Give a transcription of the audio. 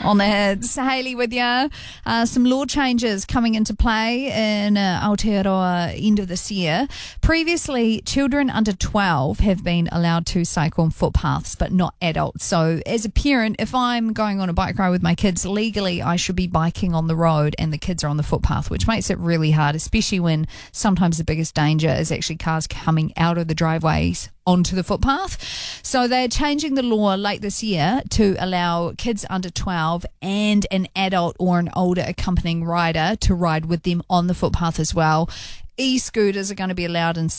On the hits, Hayley with you. Some law changes coming into play in Aotearoa end of this year. Previously, children under 12 have been allowed to cycle on footpaths, but not adults. So as a parent, if I'm going on a bike ride with my kids, legally I should be biking on the road and the kids are on the footpath, which makes it really hard, especially when sometimes the biggest danger is actually cars coming out of the driveways onto the footpath. So they're changing the law late this year to allow kids under 12 and an adult or an older accompanying rider to ride with them on the footpath as well. E-scooters are going to be allowed in